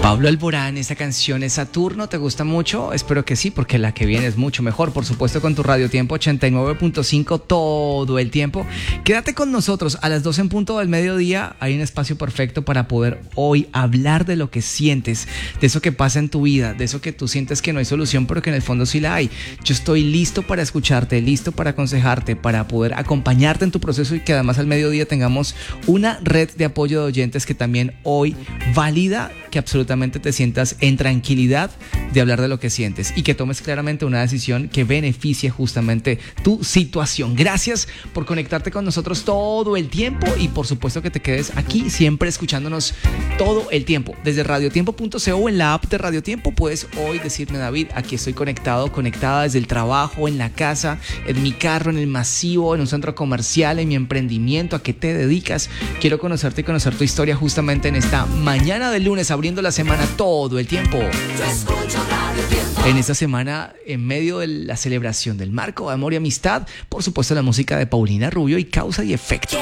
Pablo Alborán, esa canción es Saturno, ¿te gusta mucho? Espero que sí, porque la que viene es mucho mejor, por supuesto, con tu Radio Tiempo 89.5 todo el tiempo. Quédate con nosotros a las 12 en punto del mediodía. Hay un espacio perfecto para poder hoy hablar de lo que sientes, de eso que pasa en tu vida, de eso que tú sientes que no hay solución, pero que en el fondo sí la hay. Yo estoy listo para escucharte, listo para aconsejarte, para poder acompañarte en tu proceso y que además al mediodía tengamos una red de apoyo de oyentes que también hoy valida que absolutamente te sientas en tranquilidad de hablar de lo que sientes y que tomes claramente una decisión que beneficie justamente tu situación. Gracias por conectarte con nosotros todo el tiempo y por supuesto que te quedes aquí siempre escuchándonos todo el tiempo. Desde radiotiempo.co o en la app de Radio Tiempo puedes hoy decirme: David, aquí estoy conectado, conectada desde el trabajo, en la casa, en mi carro, en el masivo, en un centro comercial, en mi emprendimiento. ¿A qué te dedicas? Quiero conocerte y conocer tu historia justamente en esta mañana de lunes, abriendo la semana todo el tiempo. En esta semana, en medio de la celebración del marco de amor y amistad, por supuesto la música de Paulina Rubio y Causa y Efecto.